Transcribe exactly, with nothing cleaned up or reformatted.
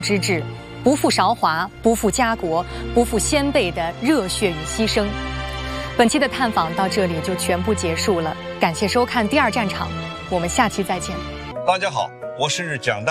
之志，不负韶华，不负家国，不负先辈的热血与牺牲。本期的探访到这里就全部结束了，感谢收看第二战场，我们下期再见。 大家好，我是蒋大。